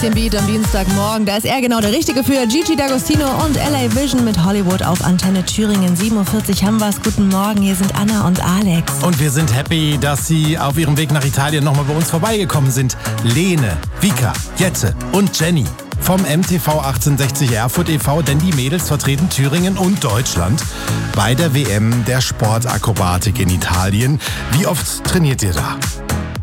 bisschen Beat am Dienstagmorgen. Da ist er genau der Richtige für. Gigi D'Agostino und LA Vision mit Hollywood auf Antenne Thüringen. 7.40 Uhr haben wir's. Guten Morgen, hier sind Anna und Alex. Und wir sind happy, dass Sie auf Ihrem Weg nach Italien nochmal bei uns vorbeigekommen sind. Lene, Vika, Jette und Jenny vom MTV 1860 Erfurt e.V., denn die Mädels vertreten Thüringen und Deutschland bei der WM der Sportakrobatik in Italien. Wie oft trainiert ihr da?